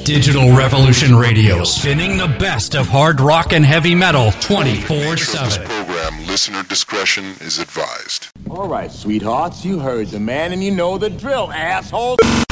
Digital Revolution Radio, spinning the best of hard rock and heavy metal 24/7. Program listener discretion is advised. All right, sweethearts, you heard the man and you know the drill, asshole.